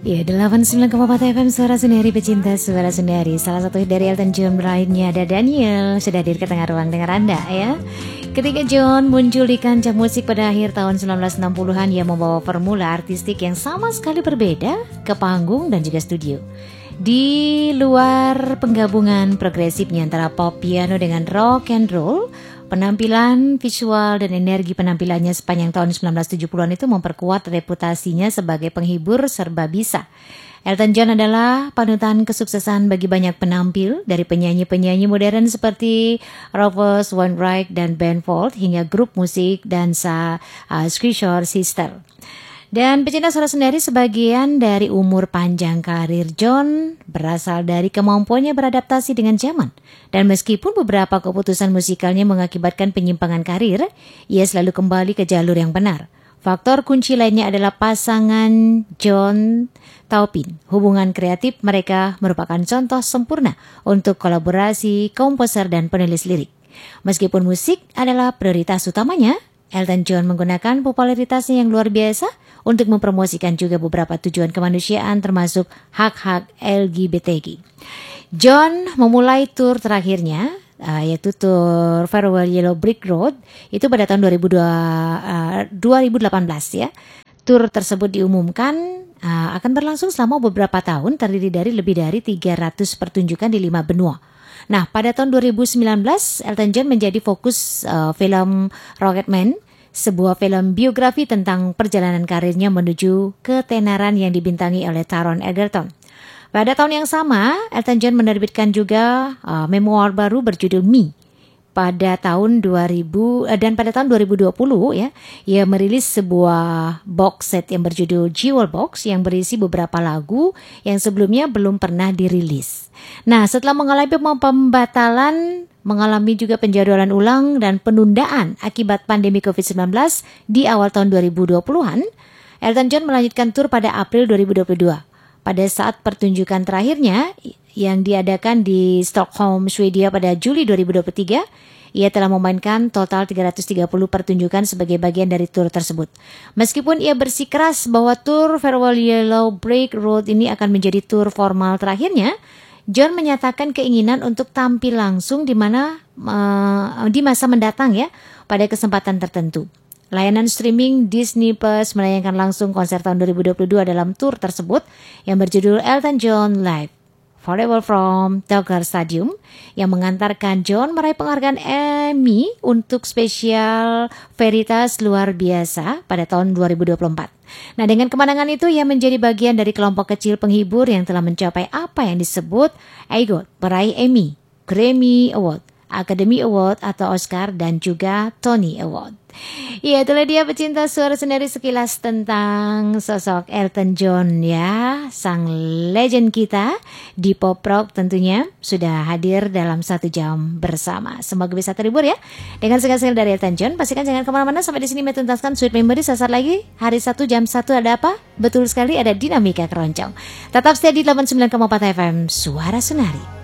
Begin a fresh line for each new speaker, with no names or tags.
Ya, 89,4 FM Suara Sendiri, pecinta Suara Sendiri. Salah satu dari Elton John lainnya ada Daniel. Sudah hadir ke tengah ruang dengar Anda ya. Ketika John muncul di kancah musik pada akhir tahun 1960-an, ia membawa formula artistik yang sama sekali berbeda ke panggung dan juga studio. Di luar penggabungan progresifnya antara pop piano dengan rock and roll, penampilan, visual, dan energi penampilannya sepanjang tahun 1970-an itu memperkuat reputasinya sebagai penghibur serba bisa. Elton John adalah panutan kesuksesan bagi banyak penampil, dari penyanyi-penyanyi modern seperti Rufus Wainwright dan Ben Folds hingga grup musik dansa Screechore Sister. Dan pecinta Suara Sendiri, sebagian dari umur panjang karir John berasal dari kemampuannya beradaptasi dengan zaman. Dan meskipun beberapa keputusan musikalnya mengakibatkan penyimpangan karir, ia selalu kembali ke jalur yang benar. Faktor kunci lainnya adalah pasangan John Taupin. Hubungan kreatif mereka merupakan contoh sempurna untuk kolaborasi komposer dan penulis lirik. Meskipun musik adalah prioritas utamanya, Elton John menggunakan popularitasnya yang luar biasa untuk mempromosikan juga beberapa tujuan kemanusiaan termasuk hak-hak LGBTQ. John memulai tur terakhirnya yaitu tur Farewell Yellow Brick Road itu pada tahun 2018 ya. Tur tersebut diumumkan akan berlangsung selama beberapa tahun, terdiri dari lebih dari 300 pertunjukan di 5 benua. Nah, pada tahun 2019 Elton John menjadi fokus film Rocketman, sebuah film biografi tentang perjalanan karirnya menuju ketenaran yang dibintangi oleh Taron Egerton. Pada tahun yang sama, Elton John menerbitkan juga memoir baru berjudul Me. Pada tahun 2000 dan pada tahun 2020 ya, ia merilis sebuah box set yang berjudul Jewel Box yang berisi beberapa lagu yang sebelumnya belum pernah dirilis. Nah, setelah mengalami pembatalan, mengalami juga penjadwalan ulang dan penundaan akibat pandemi COVID-19 di awal tahun 2020-an, Elton John melanjutkan tur pada April 2022. Pada saat pertunjukan terakhirnya yang diadakan di Stockholm, Swedia pada Juli 2023, ia telah memainkan total 330 pertunjukan sebagai bagian dari tur tersebut. Meskipun ia bersikeras bahwa tur Farewell Yellow Brick Road ini akan menjadi tur formal terakhirnya, John menyatakan keinginan untuk tampil langsung di masa mendatang ya, pada kesempatan tertentu. Layanan streaming Disney Plus menayangkan langsung konser tahun 2022 dalam tur tersebut yang berjudul Elton John Live Forever from Dogger Stadium, yang mengantarkan John meraih penghargaan Emmy untuk spesial Veritas luar biasa pada tahun 2024. Nah, dengan kemenangan itu ia menjadi bagian dari kelompok kecil penghibur yang telah mencapai apa yang disebut EGOT, meraih Emmy, Grammy Award, Academy Award atau Oscar, dan juga Tony Award. Ya, itulah dia pecinta Suara Sendiri sekilas tentang sosok Elton John ya, sang legend kita di pop rock tentunya sudah hadir dalam 1 jam bersama. Semoga bisa terhibur ya dengan segala dari Elton John. Pastikan jangan kemana-mana, sampai di sini menuntaskan Sweet Memory. Sesaat lagi hari Sabtu jam 1 ada apa? Betul sekali, ada Dinamika Keroncong. Tetap stay di 89,4 FM Suara Sendiri.